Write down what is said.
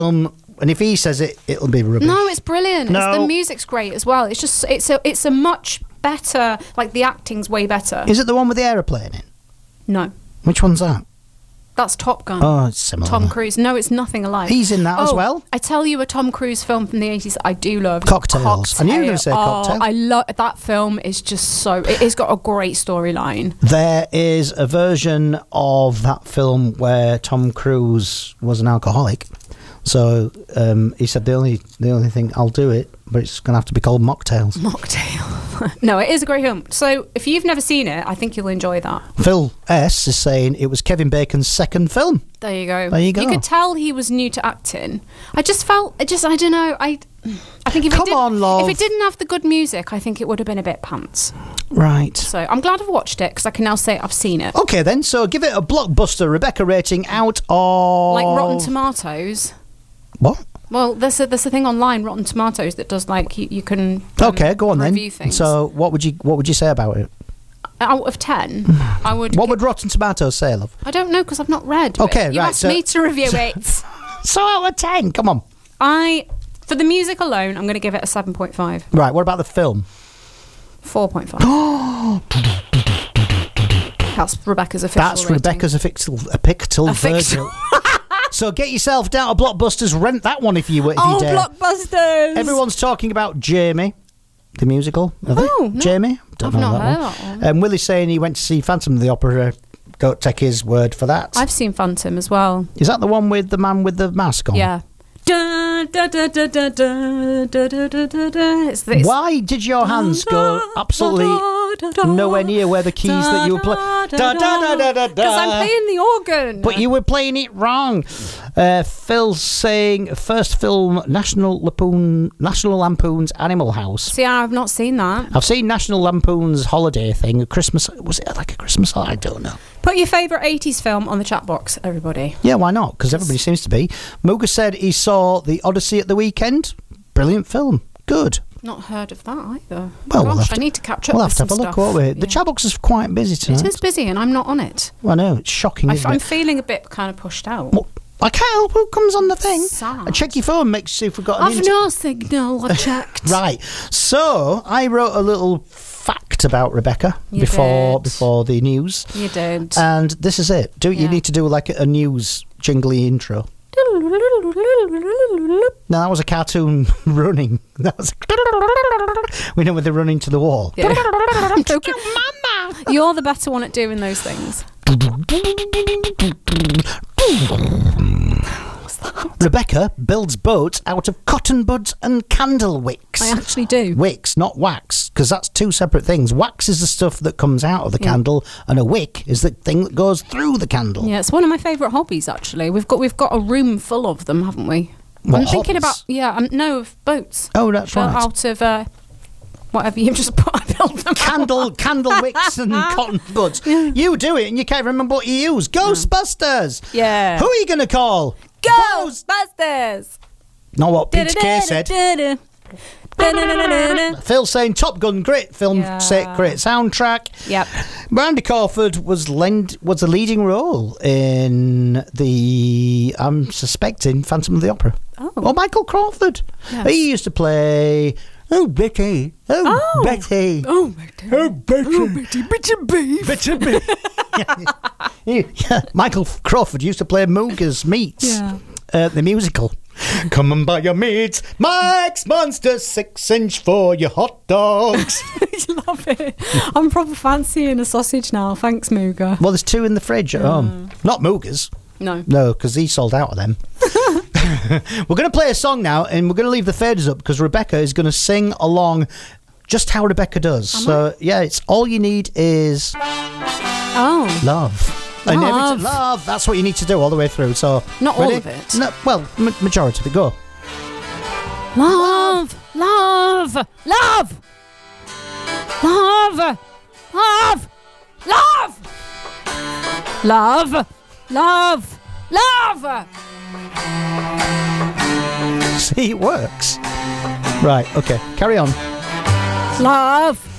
And if he says it, it'll be rubbish. No, it's brilliant. No. The music's great as well. It's just it's a much better. Like the acting's way better. Is it the one with the aeroplane in? No, Which one's that? that's Top Gun. Oh, it's similar. Tom Cruise. No, it's nothing alike. He's in that as well. I tell you, a Tom Cruise film from the 80s that I do love. Cocktails. I knew you were going to say Cocktail. I love that film. Is just so. It's got a great storyline. There is a version of that film where Tom Cruise was an alcoholic. So he said the only thing, I'll do it, but it's going to have to be called Mocktails. Mocktail. No, it is a great film. So if you've never seen it, I think you'll enjoy that. Phil S is saying it was Kevin Bacon's second film. There you go. There you go. You could tell he was new to acting. I don't know. I think if love. if it didn't have the good music, I think it would have been a bit pants. Right. So I'm glad I've watched it because I can now say I've seen it. Okay then, so give it a blockbuster Rebecca rating out of... Like Rotten Tomatoes. What? Well, there's a thing online, Rotten Tomatoes, that does like you can Okay, go on then. review things. So what would you say about it? Out of 10, I would. What would Rotten Tomatoes say, love? I don't know because I've not read. Okay, it. You right, asked so- me to review it. So out of 10, come on. For the music alone, I'm going to give it a 7.5. Right, what about the film? 4.5. That's Rebecca's official That's rating. Rebecca's a pictal Virgil. So get yourself down to Blockbusters, rent that one if you dare. Blockbusters! Everyone's talking about Jamie, the musical. No. Jamie? I've not heard that one. Willie's saying he went to see Phantom of the Opera. Go take his word for that. I've seen Phantom as well. Is that the one with the man with the mask on? Yeah. Da, da, da, da, da, da, da, da, da, da. It's Why did your hands go absolutely nowhere near where the keys that you were playing? Because I'm playing the organ. But you were playing it wrong. Phil's saying first film National Lampoon's Animal House. See, I've not seen that. I've seen National Lampoon's holiday thing. Christmas, was it like a Christmas? I don't know. Put your favourite 80s film on the chat box, everybody. Yeah, why not? Because everybody seems to be. Muga said he saw The Odyssey at the weekend. Brilliant film. Good. Not heard of that either. Well, Gosh, I need to catch up We'll with have to have a look, won't we? The chat box is quite busy tonight. It is busy and I'm not on it. I know, it's shocking, isn't I'm it? feeling a bit kind of pushed out. Well, I can't help who comes on the thing. Sad. Check your phone, make sure if we've got an I've no signal, I checked. Right. So, I wrote a little fact about Rebecca before the news. You did. And this is it. You need to do like a news jingly intro. No, that was a cartoon running. That was we know when they're running to the wall. Yeah. Okay. Mama. You're the better one at doing those things. Rebecca builds boats out of cotton buds and candle wicks. I actually do. Wicks, not wax, because that's two separate things. Wax is the stuff that comes out of the candle, and a wick is the thing that goes through the candle. Yeah, it's one of my favourite hobbies. Actually, we've got a room full of them, haven't we? What, I'm thinking hobbies? about of boats. Oh, that's Built right. Out of whatever you've just put. I built them. Candle wicks and cotton buds. You do it, and you can't remember what you use. Ghostbusters. Yeah. Who are you going to call? Ghostbusters. Not what Peter Kay said. Phil saying Top Gun, great film, great soundtrack. Yep. Randy Crawford was a leading role in the, I'm suspecting, Phantom of the Opera. Oh, Michael Crawford. Yes. He used to play... Oh, Betty. Oh, Betty. Oh, Betty. Oh, Betty. Oh, Betty. Betty Beef. Betty Beef. Yeah, Michael Crawford used to play Mooga's Meats, the musical. Come and buy your meats, Mike's Monster 6-inch for your hot dogs. I love it. I'm proper fancying a sausage now. Thanks, Mooga. Well, there's two in the fridge at home. Not Mooga's. No, because he sold out of them. We're going to play a song now, and we're going to leave the faders up because Rebecca is going to sing along just how Rebecca does. It's all you need is love. And love. That's what you need to do all the way through. So not all of it. No, well, majority of it. Go. Love, love, love, love, love, love, love, love. See, it works. Right. Okay. Carry on. Love.